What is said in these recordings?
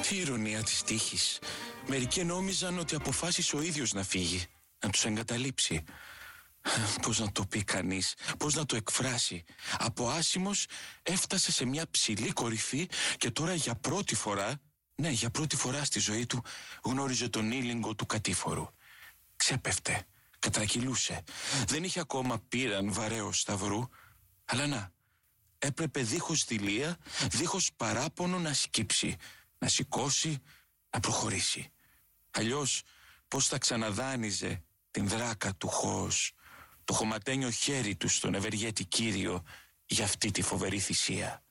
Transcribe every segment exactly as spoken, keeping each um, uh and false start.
Η ηρωνία της τύχης. Μερικοί νόμιζαν ότι αποφάσισε ο ίδιος να φύγει, να τους εγκαταλείψει. Πώς να το πει κανείς, πώς να το εκφράσει. Από άσημος έφτασε σε μια ψηλή κορυφή και τώρα για πρώτη φορά, ναι, για πρώτη φορά στη ζωή του γνώριζε τον ήλιγκο του κατήφορου. Ξέπεφτε, κατρακυλούσε. Δεν είχε ακόμα πήραν βαρέως σταυρού, αλλά να, έπρεπε δίχως δειλία, δίχως παράπονο να σκύψει, να σηκώσει, να προχωρήσει. Αλλιώς πώς θα ξαναδάνιζε την δράκα του Χώος, το χωματένιο χέρι του στον ευεργέτη Κύριο για αυτή τη φοβερή θυσία.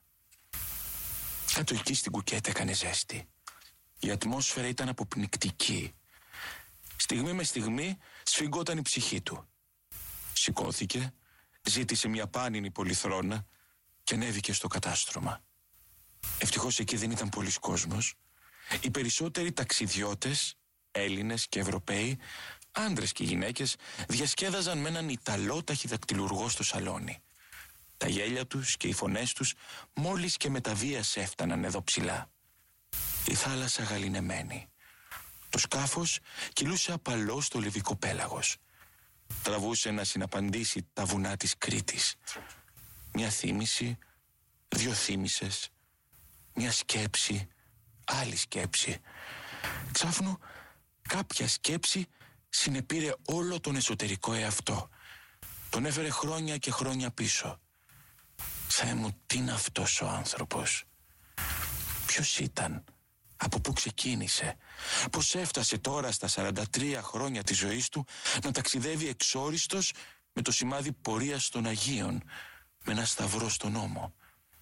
Κάτω εκεί στην κουκέτα έκανε ζέστη. Η ατμόσφαιρα ήταν αποπνικτική. Στιγμή με στιγμή σφιγγόταν η ψυχή του. Σηκώθηκε, ζήτησε μια πάνινη πολυθρόνα και ανέβηκε στο κατάστρωμα. Ευτυχώς εκεί δεν ήταν πολύς κόσμος. Οι περισσότεροι ταξιδιώτες, Έλληνες και Ευρωπαίοι, άντρες και γυναίκες, διασκέδαζαν με έναν Ιταλό ταχυδακτυλουργό στο σαλόνι. Τα γέλια τους και οι φωνές τους μόλις και με τα βίας έφταναν εδώ ψηλά. Η θάλασσα γαληνεμένη. Το σκάφος κυλούσε απαλώς στο λιβικό πέλαγος. Τραβούσε να συναπαντήσει τα βουνά της Κρήτης. Μια θύμηση, δύο θύμησες, μια σκέψη, άλλη σκέψη. Ξάφνου κάποια σκέψη συνεπήρε όλο τον εσωτερικό εαυτό. Τον έφερε χρόνια και χρόνια πίσω. Θεέ μου, τι είναι αυτός ο άνθρωπος? Ποιος ήταν? Από πού ξεκίνησε? Πώς έφτασε τώρα στα σαράντα τρία χρόνια της ζωής του να ταξιδεύει εξόριστος με το σημάδι πορείας των Αγίων, με ένα σταυρό στον ώμο?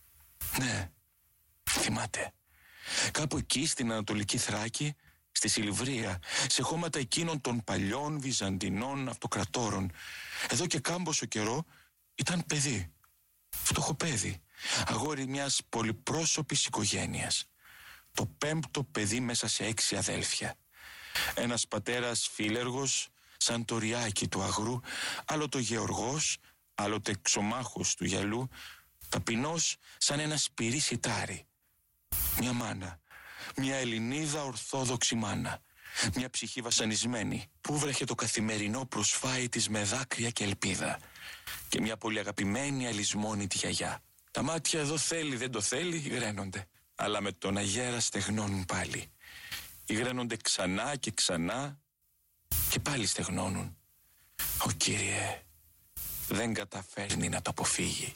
Ναι, θυμάται. Κάπου εκεί στην Ανατολική Θράκη, στη Σιλβρία, σε χώματα εκείνων των παλιών Βυζαντινών αυτοκρατόρων, εδώ και κάμποσο καιρό ήταν παιδί, φτωχό παιδί, αγόρι μιας πολυπρόσωπης οικογένειας. Το πέμπτο παιδί μέσα σε έξι αδέλφια. Ένας πατέρας φίλεργος, σαν το ριάκι του αγρού, άλλοτε γεωργός, άλλοτε εξομάχος του γυαλού, ταπεινός σαν ένα σπυρί σιτάρι. Μια μάνα, μια Ελληνίδα ορθόδοξη μάνα, μια ψυχή βασανισμένη που βρέχε το καθημερινό προσφάι της με δάκρυα και ελπίδα, και μια πολύ αγαπημένη αλυσμόνητη γιαγιά. Τα μάτια εδώ θέλει δεν το θέλει γραίνονται, αλλά με τον αγέρα στεγνώνουν πάλι. Υγραίνονται ξανά και ξανά και πάλι στεγνώνουν. Ο Κύριε δεν καταφέρνει να το αποφύγει.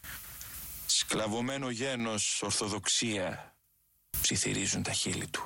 Σκλαβωμένο γένος, ορθοδοξία, ψιθυρίζουν τα χείλη του.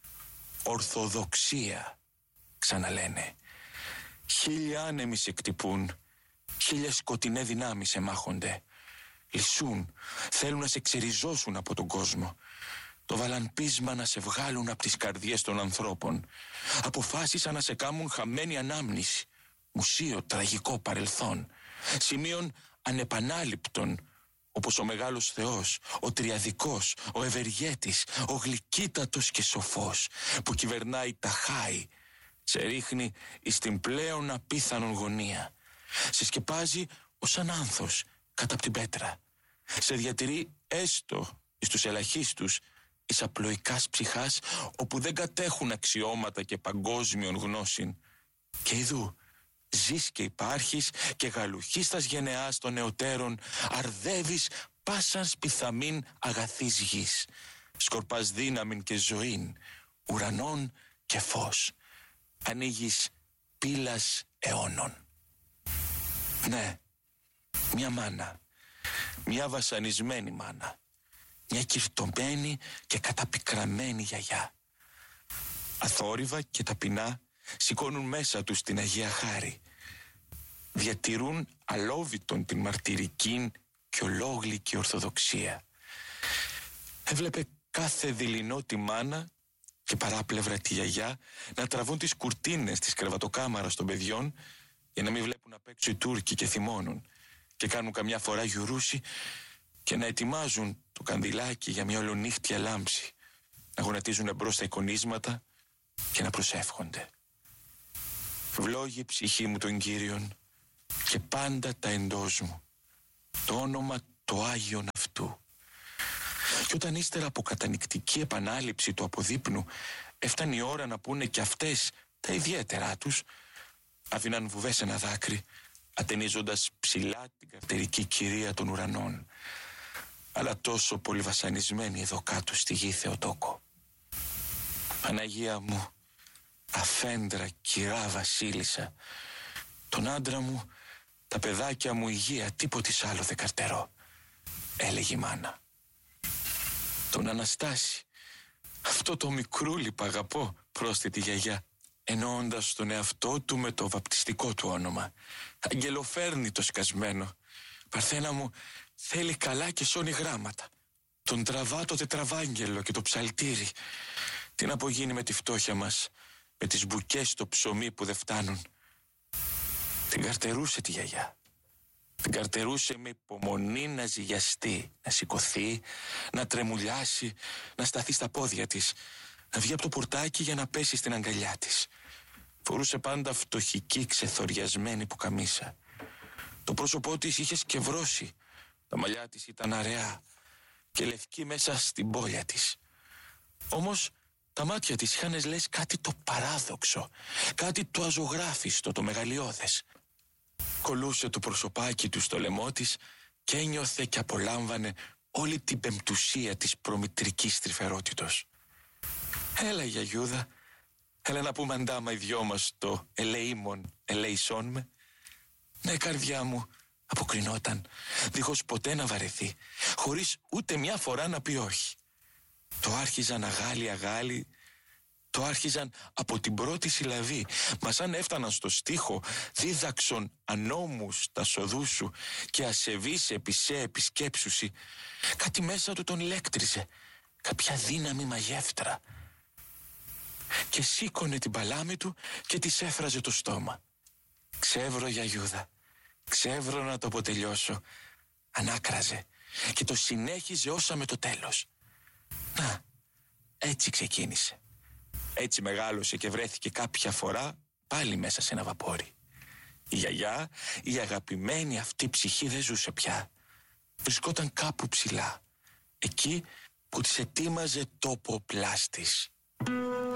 Ορθοδοξία, ξαναλένε. Χίλια άνεμοι σε κτυπούν, χίλια σκοτεινέ δυνάμεις σε μάχονται. Λυσούν, θέλουν να σε ξεριζώσουν από τον κόσμο. Το βάλαν πείσμα να σε βγάλουν από τις καρδιές των ανθρώπων. Αποφάσισαν να σε κάμουν χαμένη ανάμνηση. Μουσείο τραγικό παρελθόν. Σημείων ανεπανάληπτων, όπως ο μεγάλος Θεός, ο Τριαδικός, ο Ευεργέτης, ο Γλυκύτατος και Σοφός, που κυβερνάει τα χάη, σε ρίχνει εις την πλέον απίθανον γωνία. Σε σκεπάζει ως ανάνθος κάτω από την πέτρα. Σε διατηρεί έστω εις τους ελαχίστους, εις απλοϊκάς ψυχάς, όπου δεν κατέχουν αξιώματα και παγκόσμιον γνώσιν. Και ειδού ζεις και υπάρχεις και γαλουχίστας γενεάς των νεωτέρων, αρδεύεις πάσαν σπιθαμήν αγαθής γης. Σκορπάς δύναμην και ζωήν, ουρανών και φως. Ανοίγεις πύλας αιώνων. Ναι, μια μάνα, μια βασανισμένη μάνα, μια κυρτωμένη και καταπικραμένη γιαγιά. Αθόρυβα και ταπεινά σηκώνουν μέσα τους την Αγία Χάρη. Διατηρούν αλόβητον την μαρτυρική και ολόγλυκη ορθοδοξία. Έβλεπε κάθε δειλινό τη μάνα και παράπλευρα τη γιαγιά να τραβούν τις κουρτίνες της κρεβατοκάμαρας των παιδιών για να μην βλέπουν απ' έξω οι Τούρκοι και θυμώνουν, και κάνουν καμιά φορά γιουρούσι και να ετοιμάζουν το κανδυλάκι για μια ολονύχτια λάμψη, να γονατίζουν εμπρός τα εικονίσματα και να προσεύχονται. Βλόγει η ψυχή μου τον Κύριον και πάντα τα εντός μου το όνομα το Άγιον αυτού. Και όταν ύστερα από κατανυκτική επανάληψη του αποδείπνου έφτανε η ώρα να πούνε κι αυτές τα ιδιαίτερά τους, άφηναν βουβές ένα δάκρυ, ατενίζοντας ψηλά την καρτερική κυρία των ουρανών, αλλά τόσο πολύ βασανισμένη εδώ κάτω στη γη Θεοτόκο. Παναγία μου, αφέντρα κυρά βασίλισσα, τον άντρα μου, τα παιδάκια μου υγεία, τίποτης άλλο δεν καρτερώ, έλεγε η μάνα. Τον Αναστάση, αυτό το μικρούλι που αγαπώ, πρόσθετη η γιαγιά, εννοώντας τον εαυτό του με το βαπτιστικό του όνομα. Αγγελοφέρνει το σκασμένο. Παρθένα μου, θέλει καλά και σώνει γράμματα. Τον τραβά το τετραβάγγελο και το ψαλτήρι. Τι να απογίνει με τη φτώχεια μας, με τις μπουκές στο ψωμί που δεν φτάνουν. Την καρτερούσε τη γιαγιά. Την καρτερούσε με υπομονή να ζυγιαστεί, να σηκωθεί, να τρεμουλιάσει, να σταθεί στα πόδια της, να βγει από το πορτάκι για να πέσει στην αγκαλιά της. Φορούσε πάντα φτωχική, ξεθοριασμένη πουκαμίσα. Το πρόσωπό της είχε σκευρώσει, τα μαλλιά της ήταν αραιά και λευκή μέσα στην πόλια της. Όμως τα μάτια της είχαν λες κάτι το παράδοξο, κάτι το αζωγράφιστο, το μεγαλειώδες. Κολούσε το προσωπάκι του στο λαιμό της και ένιωθε και απολάμβανε όλη την πεμπτουσία της προμητρικής τρυφερότητος. Έλα γιαγιούδα, έλα να πούμε αντάμα οι δυο μας το ελεήμον ελεησόν με. Ναι καρδιά μου, αποκρινόταν, δίχως ποτέ να βαρεθεί, χωρίς ούτε μια φορά να πει όχι. Το άρχιζαν αγάλι αγάλι, το άρχιζαν από την πρώτη συλλαβή, μα σαν έφταναν στο στίχο δίδαξον ανώμους τα σοδού σου και ασεβείς επισέ επισκέψουσι, κάτι μέσα του τον ηλέκτριζε, κάποια δύναμη μαγεύτρα. Και σήκωνε την παλάμη του και της έφραζε το στόμα. Ξεύρω γιαγιούδα, ξεύρω να το αποτελειώσω. Ανάκραζε και το συνέχιζε όσα με το τέλος. Να, έτσι ξεκίνησε. Έτσι μεγάλωσε και βρέθηκε κάποια φορά πάλι μέσα σε ένα βαπόρι. Η γιαγιά, η αγαπημένη αυτή ψυχή δεν ζούσε πια. Βρισκόταν κάπου ψηλά, εκεί που της ετοίμαζε τόπο πλάστης.